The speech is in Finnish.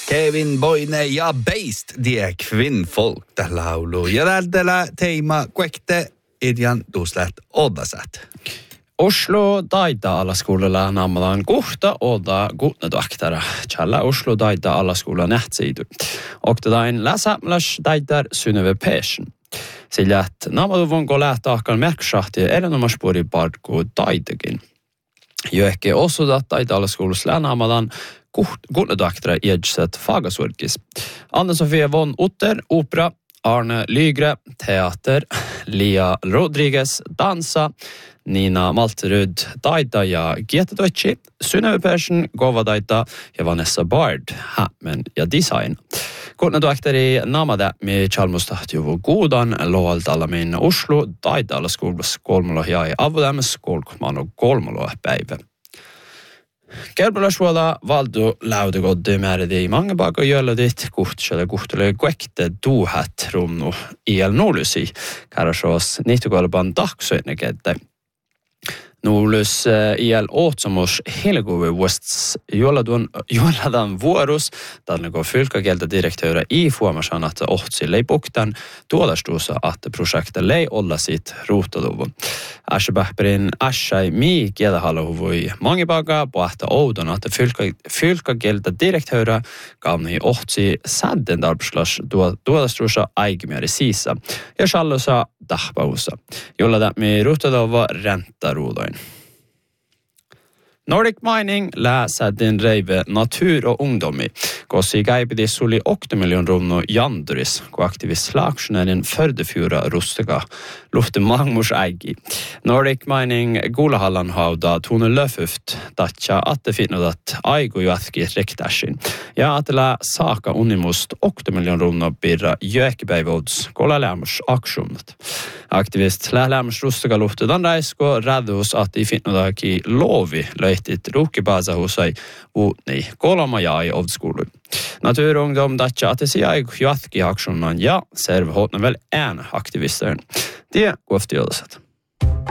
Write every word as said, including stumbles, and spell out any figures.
Kevin Boine ja Beist, die kvinnfolk där laulu. Ja tällä teema kuekte idjan tuslät odasat. Oslo Daida alaskoulalla naamadan kohta oda gutnedaktara. Challa Oslo Daida alaskoula nähtsiidu. Oktedain läsamlas Daidar Synnöve Persson. Sillä että naamadu vonko lähtää ahkan merksahti erinomaspuri parku Daidakin. Jo ehkä osuda Daida alaskoulassa naamadan gutnedaktara edset fagasurkis. Anna-Sofia von Utter, opera, Arne Lygre, teater, Lia Rodriguez, dansa, Nina Malterud, Daida ja Gieta Deutsche, Synnöve Persson, Gova Daida ja Vanessa Bard, Hammond ja design. Gutnedaktari namada med Chalmustahti godan loalt alla min Oslo, Daida alla skolas kolmolo ja avodames kolmano kolmolo päivä. Kerbelasvuola valdu laudagodde märdi mange baga jölladit kuhtsele kuhtele kuekte duhat rumnu iel nolusi karasos nihtukolban dagsöinekette. Nolus iel åtsomus helgove vuosts jolladun jolladan vuorus tällä go fylkakieltä direktöörä i fuomasan att ohtsi leipuktan tuodastuusa att projektet lei olla sit ruutaduvun. Ashabahperin ashai mi kielahalluvui mangibaga pohta oudon att fylka fylkakieltä direktöörä gamni ohtsi sadden arbetslas tuodastuusa aigmiari siisa ja shallosa dahbausa jollada mi ruutaduva rentaruudoin. Nordic Mining läser den reive natur och ungdomi. Kossi gaibidi suli åtta miljoner runno janduris, ko aktivis slagsjonärin fördefjura rustega lufte mangmurs ägi. Nordic Mining gulahallan hauda tone löfuft, datcha att det finner att aigu juatki rektashin. Ja att la saka unimust åtta miljoner runno birra jökepäivods kola lämurs aktionet. Aktivist lämurs rustega lufte dan raisko radus att det finner att ki lovi löjtit ruukibaasa husai uutni kolma jäi ovskulu. Naturungdom datcha att det säger juatki aktionen ja serv hotna väl en aktivister. Det går efter